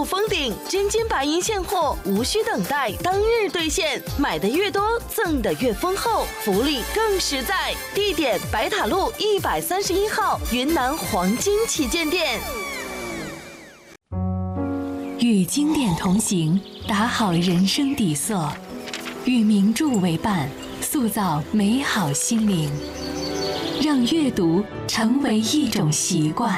府封顶，真金白银现货，无需等待，当日兑现，买的越多，赠的越丰厚，福利更实在。地点：白塔路131号云南黄金旗舰店。 与经典同行，打好人生底色；与名著为伴，塑造美好心灵。让阅读成为一种习惯。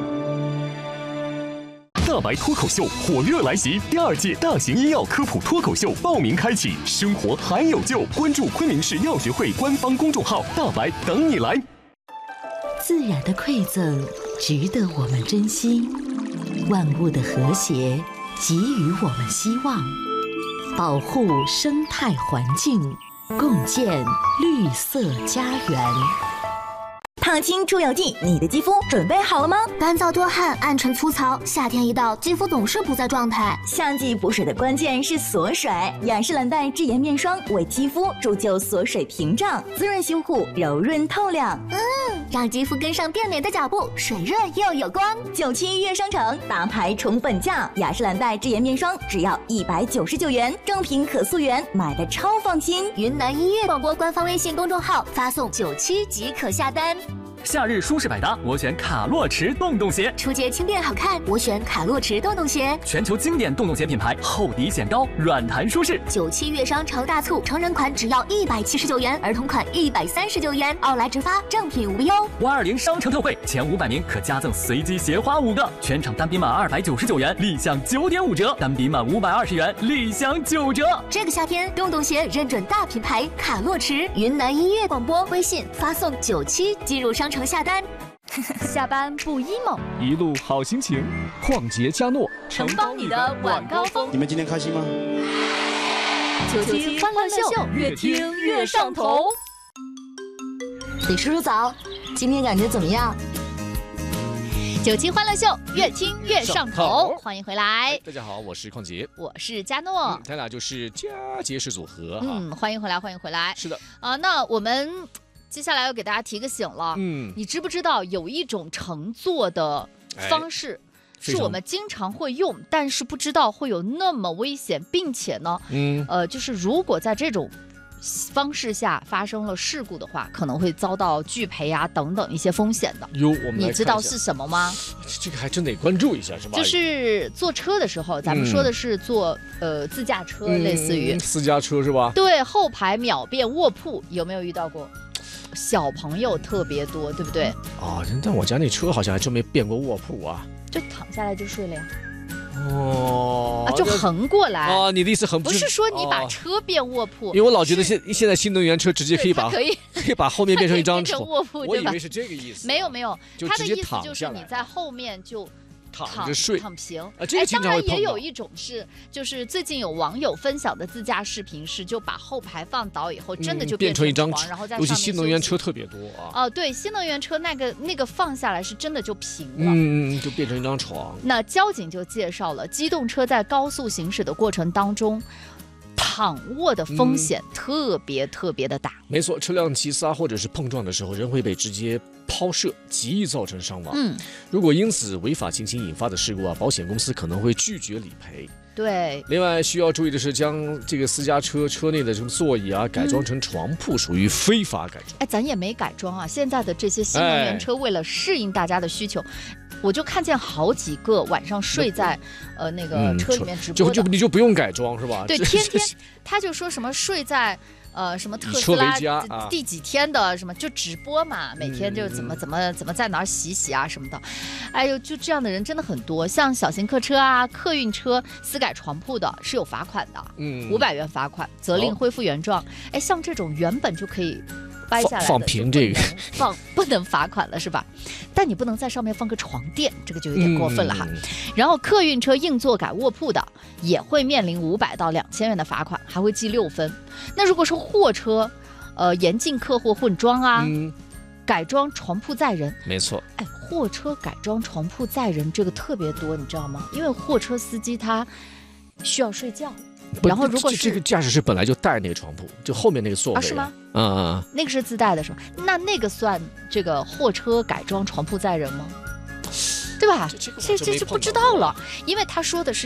大白脱口秀火热来袭，第2届大型医药科普脱口秀报名开启，生活还有救！关注昆明市药学会官方公众号“大白”，等你来。 自然的馈赠值得我们珍惜，万物的和谐给予我们希望，保护生态环境，共建绿色家园。 烫青出油剂，你的肌肤准备好了吗？ 干燥多汗、暗沉粗糙，夏天一到，肌肤总是不在状态。 夏季补水的关键是锁水，雅诗兰黛智颜面霜为肌肤铸就锁水屏障，滋润修护，柔润透亮。 让肌肤跟上变美的脚步，水润又有光。 97月商城大牌宠粉价，雅诗兰黛智颜面霜只要199元，正品可溯源，买的超放心。 云南音乐广播官方微信公众号发送97即可下单。 夏日舒适百搭，我选卡洛驰洞洞鞋。 出街轻便好看，我选卡洛驰洞洞鞋。 全球经典洞洞鞋品牌，厚底显高，软弹舒适。 97月商城大促，成人款只要179元，儿童款139元，奥莱直发，正品无忧。 520商城特惠，前500名可加赠随机鞋花5个，全场单笔满299元，立享9.5折；单笔满520元，立享9折。 这个夏天，洞洞鞋认准大品牌卡洛驰。云南音乐广播微信发送97进入商城下单。 下班不 emo， 一路好心情，旷杰嘉诺承包你的晚高峰。 你们今天开心吗 ？97欢乐秀，越听越上头。 李叔叔早，今天感觉怎么样 ？97欢乐秀，越听越上头。欢迎回来， 大家好，我是旷杰， 我是嘉诺， 他俩就是佳杰式组合。 欢迎回来，欢迎回来。 是的那我们接下来要给大家提个醒了。你知不知道有一种乘坐的方式是我们经常会用，但是不知道会有那么危险，并且呢，就是如果在这种方式下发生了事故的话，可能会遭到拒赔啊等等一些风险的。你知道是什么吗？ 这个还真得关注一下，是吧？ 就是坐车的时候，咱们说的是坐自驾车，类似于私家车是吧？ 对，后排秒变卧铺，有没有遇到过？小朋友特别多，对不对？ 但我家那车好像还真没变过卧铺啊， 就躺下来就睡了呀。 就横过来你的意思横不是说你把车变卧铺， 因为我老觉得现在新能源车直接可以把后面变成一张床， 卧铺， 我以为是这个意思。 没有， 就他的意思就是你在后面就躺着睡， 躺平。 当然也有一种就是最近有网友分享的自驾视频是，就把后排放倒以后，真的就变成一张床，然后在上面尤其新能源车特别多啊。 对，新能源车那个放下来是真的就平了， 就变成一张床。 那交警就介绍了，机动车在高速行驶的过程当中，躺卧的风险特别特别的大。 没错，车辆急刹或者是碰撞的时候，人会被直接抛射，极易造成伤亡。如果因此违法情形引发的事故保险公司可能会拒绝理赔。 对， 另外需要注意的是，将这个私家车车内的什么座椅改装成床铺，属于非法改装。 咱也没改装啊，现在的这些新能源车为了适应大家的需求，我就看见好几个晚上睡在那个车里面直播的， 你就不用改装是吧？ 对，天天他就说什么睡在什么特斯拉第几天的什么就直播嘛，每天就怎么在哪儿洗啊什么的。哎呦，就这样的人真的很多。像小型客车啊、客运车私改床铺的是有罚款的，500元罚款，责令恢复原状。像这种原本就可以掰下来的放平这个不能罚款了是吧？但你不能在上面放个床垫，这个就有点过分了哈。然后客运车硬座改卧铺的也会面临500到2000元的罚款，还会记6分。那如果是货车，严禁客货混装啊，改装床铺载人， 没错。 货车改装床铺载人这个特别多，你知道吗？因为货车司机他需要睡觉。然后如果是这个驾驶室本来就带那个床铺，就后面那个座位是吗？ 那个是自带的是吧？那个算这个货车改装床铺载人吗？对吧？这就不知道了，因为他说的是